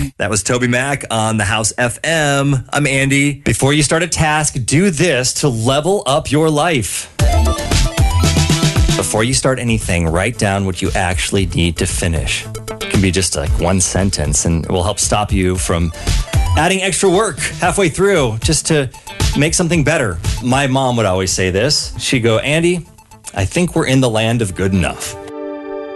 That was Toby Mac on the House FM. I'm Andy. Before you start a task, do this to level up your life. Before you start anything, write down what you actually need to finish. It can be just like one sentence, and it will help stop you from adding extra work halfway through just to make something better. My mom would always say this. She'd go, Andy, I think we're in the land of good enough.